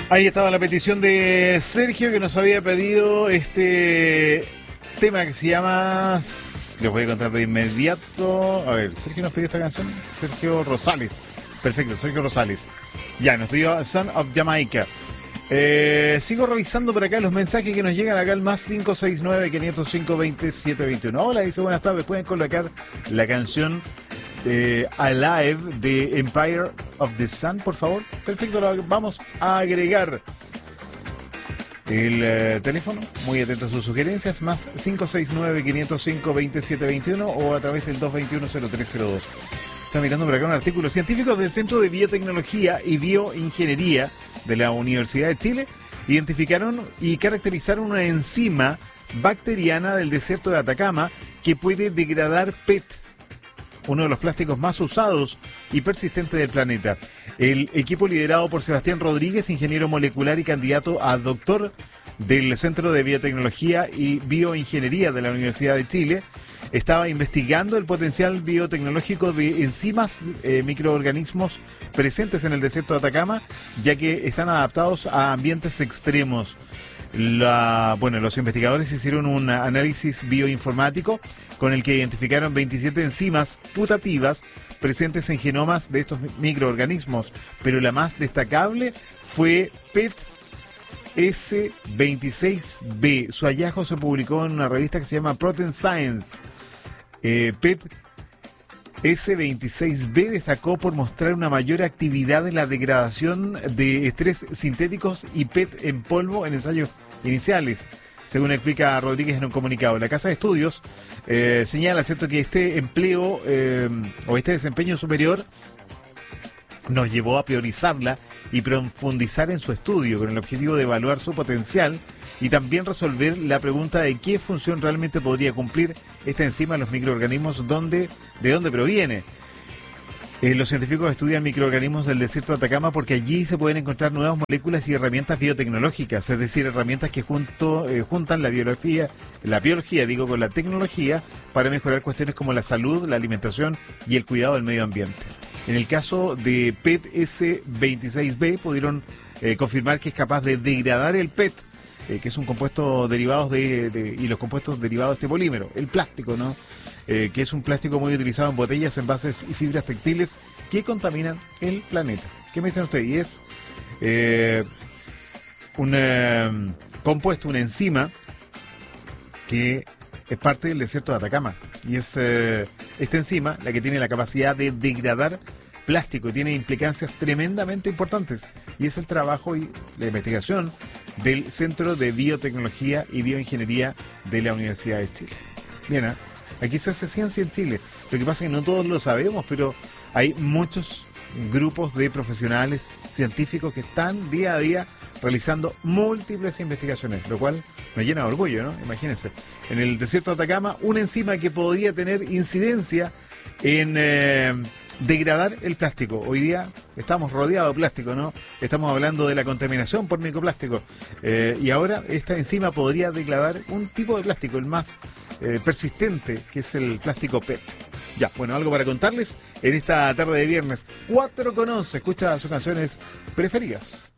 Ahí estaba la petición de Sergio, que nos había pedido este tema que se llama... Les voy a contar de inmediato. A ver, Sergio nos pidió esta canción. Sergio Rosales. Perfecto, Sergio Rosales. Ya, nos pidió Son of Jamaica. Sigo revisando por acá los mensajes que nos llegan acá al más 569-505-2721. Hola, dice buenas tardes. ¿Pueden colocar la canción Alive de Empire of the Sun, por favor? Perfecto, lo vamos a agregar. El teléfono, muy atento a sus sugerencias, más 569-505-2721 o a través del 221-0302. Está mirando por acá un artículo. Científicos del Centro de Biotecnología y Bioingeniería de la Universidad de Chile identificaron y caracterizaron una enzima bacteriana del desierto de Atacama que puede degradar PET, uno de los plásticos más usados y persistentes del planeta. El equipo liderado por Sebastián Rodríguez, ingeniero molecular y candidato a doctor del Centro de Biotecnología y Bioingeniería de la Universidad de Chile, estaba investigando el potencial biotecnológico de enzimas, microorganismos presentes en el desierto de Atacama, ya que están adaptados a ambientes extremos. Los investigadores hicieron un análisis bioinformático con el que identificaron 27 enzimas putativas presentes en genomas de estos microorganismos, pero la más destacable fue PET S26B. Su hallazgo se publicó en una revista que se llama Protein Science. PET S26B destacó por mostrar una mayor actividad en la degradación de estrés sintéticos y PET en polvo en ensayos iniciales, según explica Rodríguez en un comunicado. La Casa de Estudios señala, ¿cierto?, que este empleo o este desempeño superior nos llevó a priorizarla y profundizar en su estudio con el objetivo de evaluar su potencial y también resolver la pregunta de qué función realmente podría cumplir esta enzima en los microorganismos, de dónde proviene. Los científicos estudian microorganismos del desierto de Atacama porque allí se pueden encontrar nuevas moléculas y herramientas biotecnológicas, es decir, herramientas que juntan la biología con la tecnología para mejorar cuestiones como la salud, la alimentación y el cuidado del medio ambiente. En el caso de PET S26B pudieron confirmar que es capaz de degradar el PET, que es un compuesto derivado y los compuestos derivados de este polímero, el plástico, ¿no? Que es un plástico muy utilizado en botellas, envases y fibras textiles que contaminan el planeta. ¿Qué me dicen ustedes? Y es un compuesto, una enzima que es parte del desierto de Atacama. Y es esta enzima la que tiene la capacidad de degradar plástico, tiene implicancias tremendamente importantes. Y es el trabajo y la investigación del Centro de Biotecnología y Bioingeniería de la Universidad de Chile. Bien, aquí se hace ciencia en Chile. Lo que pasa es que no todos lo sabemos, pero hay muchos grupos de profesionales científicos que están día a día realizando múltiples investigaciones, lo cual me llena de orgullo, ¿no? Imagínense, en el desierto de Atacama, una enzima que podría tener incidencia en degradar el plástico. Hoy día estamos rodeados de plástico, ¿no? Estamos hablando de la contaminación por microplástico. Y ahora esta enzima podría degradar un tipo de plástico, el más persistente, que es el plástico PET. Ya, bueno, algo para contarles en esta tarde de viernes. 4:11, escucha sus canciones preferidas.